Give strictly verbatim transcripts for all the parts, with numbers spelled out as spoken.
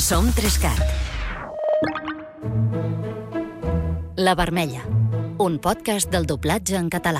Som Trescat. La Vermella, un podcast del doblatge en català.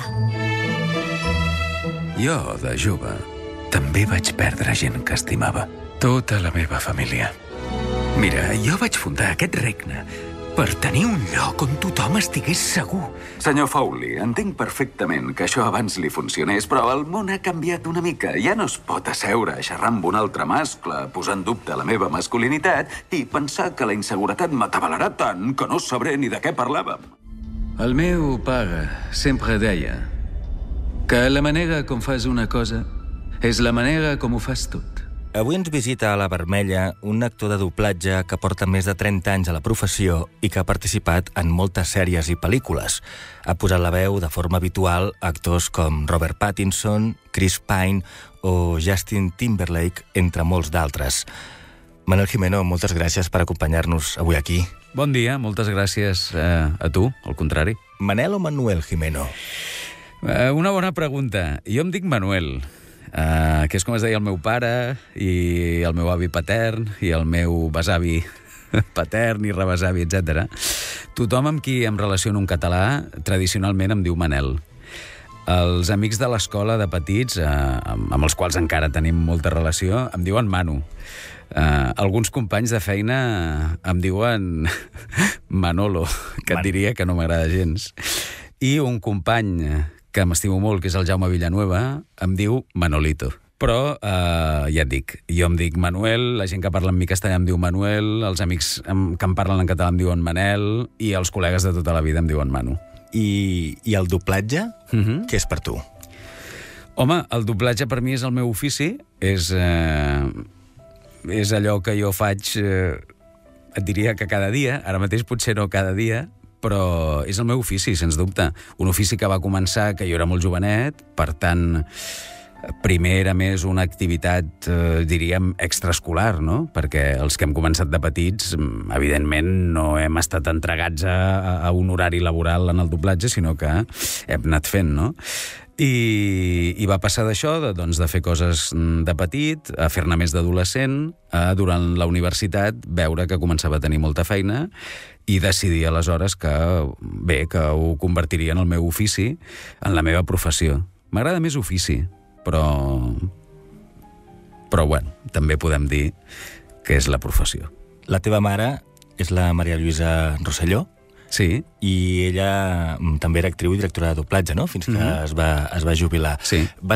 Jo, de jove, també vaig perdre gent que estimava. Tota la meva família. Mira, jo vaig fundar aquest regne per tenir un lloc on tothom estigués segur. Senyor Fowley, entenc perfectament que això abans li funcionés, però el món ha canviat una mica. Ja no es pot asseure a xerrar amb un altre mascle, posar en dubte la meva masculinitat i pensar que la inseguretat m'atabalarà tant que no sabré ni de què parlàvem. El meu pare sempre deia que la manera com fas una cosa és la manera com ho fas tot. Avui ens visita a La Vermella un actor de doblatge que porta més de trenta anys a la professió i que ha participat en moltes sèries i pel·lícules. Ha posat la veu de forma habitual a actors com Robert Pattinson, Chris Pine o Justin Timberlake, entre molts d'altres. Manuel Gimeno, moltes gràcies per acompanyar-nos avui aquí. Bon dia, moltes gràcies eh, a tu, al contrari. Manel o Manuel Gimeno? Eh, una bona pregunta. Jo em dic Manuel, Uh, que és com es deia el meu pare i el meu avi patern i el meu besavi patern i rebesavi, etcètera. Tothom amb qui em relaciono en català tradicionalment em diu Manel. Els amics de l'escola de petits, uh, amb els quals encara tenim molta relació, em diuen Manu. Uh, alguns companys de feina em diuen Manolo, que et diria que no m'agrada gens. I un company que m'estimo molt, que és el Jaume Villanueva, em diu Manolito. Però, eh, ja et dic, jo em dic Manuel, la gent que parla amb mi castellà em diu Manuel, els amics que em parlen en català em diuen Manel, i els col·legues de tota la vida em diuen Manu. I, i el doblatge, uh-huh. Què és per tu? Home, el doblatge per mi és el meu ofici, és, eh, és allò que jo faig, eh, et diria que cada dia, ara mateix potser no cada dia, però és el meu ofici, sens dubte. Un ofici que va començar que jo era molt jovenet, per tant, primer era més una activitat, eh, diríem, extraescolar, no? Perquè els que hem començat de petits, evidentment, no hem estat entregats a, a un horari laboral en el doblatge, sinó que hem anat fent, no? I, i va passar d'això, de, doncs, de fer coses de petit, a fer-ne més d'adolescent, a, durant la universitat, veure que començava a tenir molta feina i decidir aleshores que, bé, que ho convertiria en el meu ofici, en la meva professió. M'agrada més ofici, però... Però, bueno, també podem dir que és la professió. La teva mare és la Maria Lluïsa Rosselló? Sí. I ella també era actriu i directora de doblatge, no? Fins que mm-hmm. es, va, es va jubilar. Sí. Va